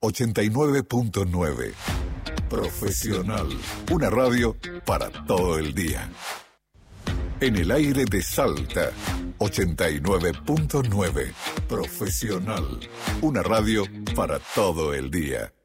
89.9. Profesional. Una radio para todo el día. En el aire de Salta. 89.9. Profesional. Una radio para todo el día.